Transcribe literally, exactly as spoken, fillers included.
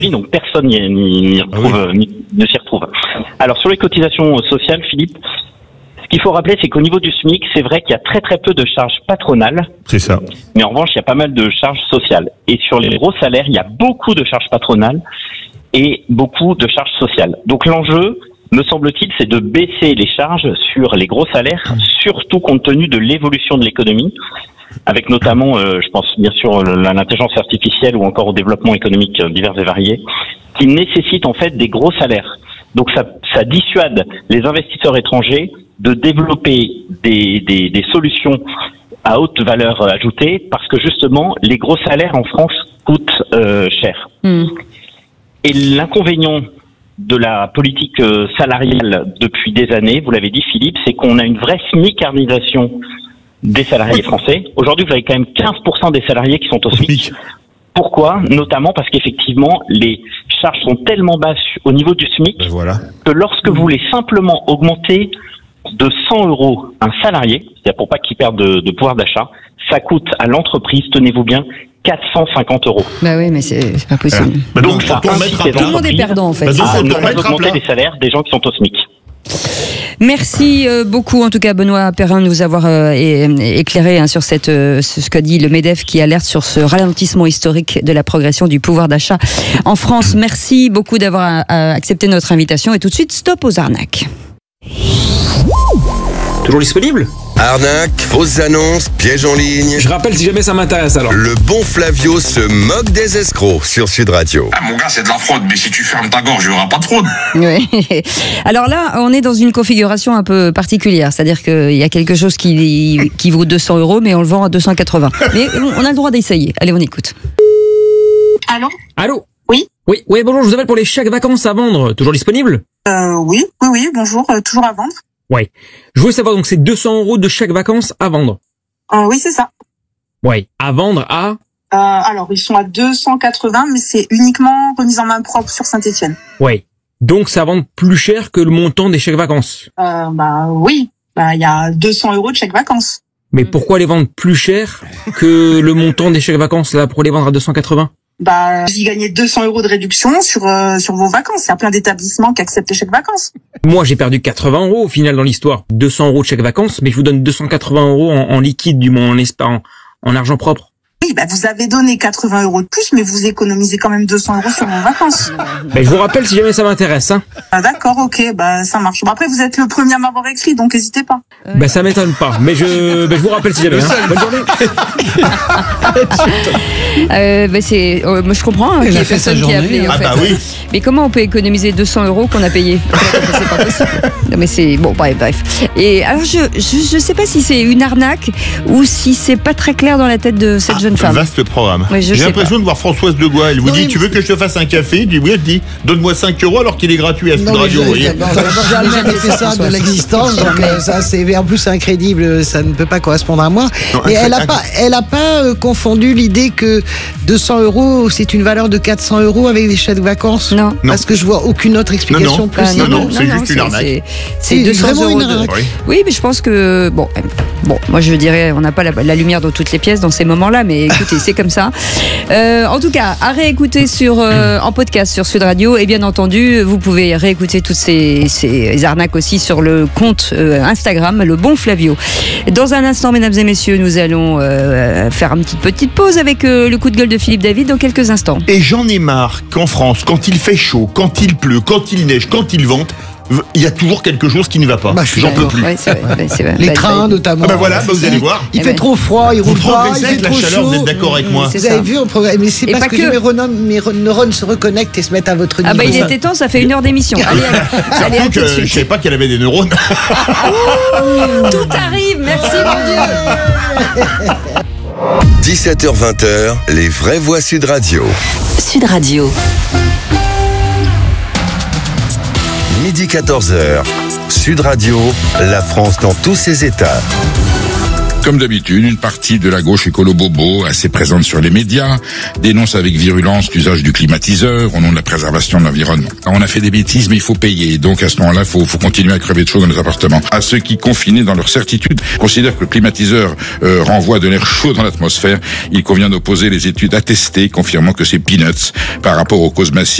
donc personne n'y, n'y, n'y retrouve, ah oui. n'y, ne s'y retrouve. Alors sur les cotisations sociales, Philippe, ce qu'il faut rappeler, c'est qu'au niveau du SMIC, c'est vrai qu'il y a très très peu de charges patronales. C'est ça. Mais en revanche, il y a pas mal de charges sociales. Et sur les gros salaires, il y a beaucoup de charges patronales et beaucoup de charges sociales. Donc l'enjeu, me semble-t-il, c'est de baisser les charges sur les gros salaires, surtout compte tenu de l'évolution de l'économie, avec notamment, euh, je pense bien sûr, à l'intelligence artificielle ou encore au développement économique divers et variés, qui nécessitent en fait des gros salaires. Donc ça, ça dissuade les investisseurs étrangers de développer des, des, des solutions à haute valeur ajoutée, parce que justement, les gros salaires en France coûtent euh, cher. Mmh. Et l'inconvénient de la politique salariale depuis des années, vous l'avez dit Philippe, c'est qu'on a une vraie smicardisation des salariés français. Aujourd'hui, vous avez quand même quinze pour cent des salariés qui sont au SMIC. Pourquoi ? Notamment parce qu'effectivement, les charges sont tellement basses au niveau du SMIC ben voilà. que lorsque vous voulez simplement augmenter de cent euros un salarié, c'est-à-dire pour pas qu'il perde de, de pouvoir d'achat, ça coûte à l'entreprise, tenez-vous bien, quatre cent cinquante euros. Bah oui, mais c'est, c'est pas possible. Bah donc, donc ça incite les tout le monde est perdant en fait. Bah donc, à ne pas augmenter les salaires des gens qui sont au SMIC. Merci euh, beaucoup, en tout cas, Benoît Perrin, de nous avoir euh, é- éclairé hein, sur cette, euh, ce qu'a dit le MEDEF, qui alerte sur ce ralentissement historique de la progression du pouvoir d'achat en France. Merci beaucoup d'avoir euh, accepté notre invitation. Et tout de suite, stop aux arnaques. Toujours disponible ? Arnaque, fausses annonces, pièges en ligne. Je rappelle si jamais ça m'intéresse alors. Le bon Flavio se moque des escrocs sur Sud Radio. Ah mon gars, c'est de la fraude, mais si tu fermes ta gorge, il n'y aura pas de fraude. Oui. Alors là, on est dans une configuration un peu particulière, c'est-à-dire qu'il y a quelque chose qui, qui vaut deux cents euros, mais on le vend à deux cent quatre-vingts. Mais on a le droit d'essayer. Allez, on écoute. Allô ? Allô ? Oui ? Oui, oui, bonjour, je vous appelle pour les chèques vacances à vendre. Toujours disponible ? Euh, oui, oui, oui, bonjour, euh, toujours à vendre. Ouais. Je voulais savoir, donc c'est deux cents euros de chèques vacances à vendre. Euh, oui, c'est ça. Ouais. À vendre à euh, Alors, ils sont à deux cent quatre-vingts, mais c'est uniquement remise en main propre sur Saint-Étienne. Ouais. Donc, ça vend plus cher que le montant des chèques vacances. Euh, bah oui. Bah, il y a deux cents euros de chèques vacances. Mais pourquoi les vendre plus cher que le montant des chèques vacances, là, pour les vendre à deux cent quatre-vingts? Bah, vous y gagnez deux cents euros de réduction sur euh, sur vos vacances. Il y a plein d'établissements qui acceptent les chèques vacances. Moi, j'ai perdu quatre-vingts euros au final dans l'histoire. deux cents euros de chèques vacances, mais je vous donne deux cent quatre-vingts euros en, en liquide, du moins en, en, en argent propre. Oui, bah vous avez donné quatre-vingts euros de plus, mais vous économisez quand même deux cents euros sur vos vacances. Ben, je vous rappelle si jamais ça m'intéresse. Hein. Ah, d'accord, ok, bah ça marche. Bon, après, vous êtes le premier à m'avoir écrit, donc n'hésitez pas. Euh, ben ça m'étonne pas, mais je, ben, je vous rappelle si jamais. Hein. Bonne journée. euh, ben c'est, euh, moi je comprends hein, qu'il y ait personne qui a appelé. En ah fait. bah oui. Mais comment on peut économiser deux cents euros qu'on a payé? C'est pas possible. Non mais c'est bon, bref, bref. Et alors je, je, je sais pas si c'est une arnaque ou si c'est pas très clair dans la tête de cette ah, jeune femme. Vaste programme. Oui, J'ai l'impression pas. de voir Françoise de Goua. Elle vous non, dit, tu veux que je te fasse un café? Il dit oui, elle dit, donne-moi cinq euros alors qu'il est gratuit à Sud Radio. J'ai jamais fait ça de l'existence, donc euh, ça c'est en plus incrédible, ça ne peut pas correspondre à moi. Non, et elle a pas, elle a pas euh, confondu l'idée que deux cents euros c'est une valeur de quatre cents euros avec des chèques vacances. Non. Parce que je vois aucune autre explication non, non. possible. Non, non, non, c'est non, juste c'est, une arnaque. C'est, c'est, c'est deux cents euros. Une arnaque. De... Oui. oui, mais je pense que bon, bon, moi je dirais, on n'a pas la, la lumière dans toutes les pièces dans ces moments-là, mais écoutez, c'est comme ça. Euh, en tout cas, à réécouter sur, euh, en podcast sur Sud Radio, et bien entendu, vous pouvez réécouter toutes ces, ces arnaques aussi sur le compte euh, Instagram, le bon Flavio. Dans un instant, mesdames et messieurs, nous allons euh, faire une petite, petite pause avec euh, le coup de gueule de Philippe David dans quelques instants. Et j'en ai marre qu'en France, quand il fait chaud, quand il pleut, quand il neige, quand il vente, il y a toujours quelque chose qui ne va pas. Bah, J'en peux plus. Ouais, c'est vrai, bah, c'est vrai. Les bah, trains, notamment. Ah bah voilà, bah vous allez voir. Il eh fait ben. trop froid, il roule pas, il fait la trop chaleur, chaud. vous êtes d'accord avec moi? Vous avez vu, on progresse. Mais c'est et parce pas que, que... mes, neurones, mes neurones se reconnectent et se mettent à votre niveau. Ah bah il était temps, ça fait une heure d'émission. Allez, allez, allez, Surtout que je ne savais pas qu'elle avait des neurones. Tout arrive, merci mon Dieu. dix-sept heures vingt, les vraies voix Sud Radio. Sud Radio. Midi quatorze heures. Sud Radio, la France dans tous ses états. Comme d'habitude, une partie de la gauche écolo-bobo, assez présente sur les médias, dénonce avec virulence l'usage du climatiseur au nom de la préservation de l'environnement. On a fait des bêtises, mais il faut payer. Donc à ce moment-là, il faut, faut continuer à crever de chaud dans les appartements. À ceux qui, confinés dans leur certitude, considèrent que le climatiseur euh, renvoie de l'air chaud dans l'atmosphère, il convient d'opposer les études attestées confirmant que c'est peanuts par rapport aux causes massives